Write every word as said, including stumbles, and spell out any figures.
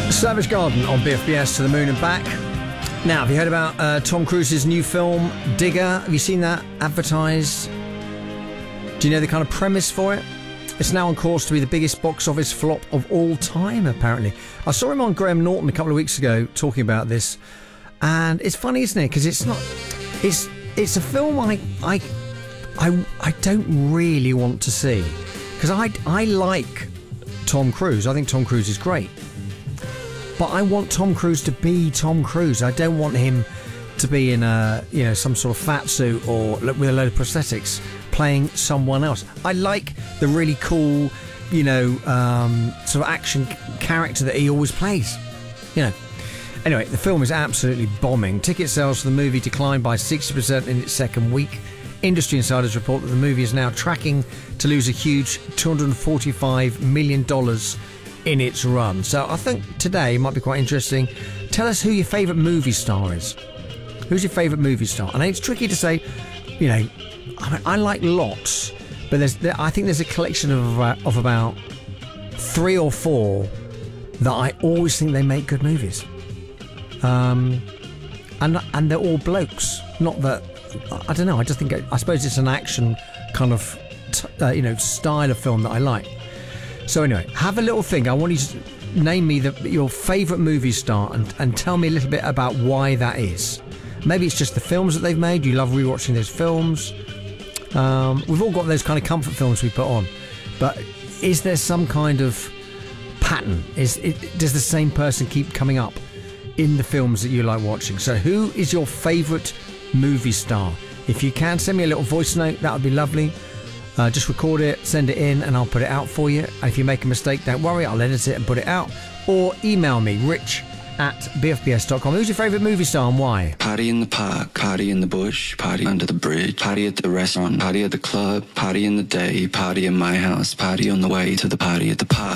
Savage Garden on B F B S, To the Moon and Back. Now, have you heard about uh, Tom Cruise's new film, Digger? Have you seen that advertised? Do you know the kind of premise for it? It's now on course to be the biggest box office flop of all time, apparently. I saw him on Graham Norton a couple of weeks ago talking about this, and it's funny, isn't it? Because it's not... It's it's a film I I I, I don't really want to see. Because I, I like Tom Cruise. I think Tom Cruise is great. But I want Tom Cruise to be Tom Cruise. I don't want him to be in a, you know, some sort of fat suit or with a load of prosthetics playing someone else. I like the really cool, you know, um, sort of action character that he always plays. You know. Anyway, the film is absolutely bombing. Ticket sales for the movie declined by sixty percent in its second week. Industry insiders report that the movie is now tracking to lose a huge two hundred forty-five million dollars in its run. So I think today might be quite interesting. Tell us who your favourite movie star is. Who's your favourite movie star? And it's tricky to say, you know, I, mean, I like lots, but there's there, I think there's a collection of, uh, of about three or four that I always think they make good movies. Um, and and they're all blokes. Not that, I don't know, I just think, I suppose it's an action kind of, t- uh, you know, style of film that I like. So anyway, have a little think. I want you to name me the, your favourite movie star and, and tell me a little bit about why that is. Maybe it's just the films that they've made. You love rewatching those films. Um, we've all got those kind of comfort films we put on. But is there some kind of pattern? Is it, does the same person keep coming up in the films that you like watching? So who is your favourite movie star? If you can, send me a little voice note. That would be lovely. Uh, just record it, send it in, and I'll put it out for you. And if you make a mistake, don't worry, I'll edit it and put it out. Or email me, rich at b f b s dot com. Who's your favourite movie star and why? Party in the park, party in the bush, party under the bridge, party at the restaurant, party at the club, party in the day, party in my house, party on the way to the party at the park.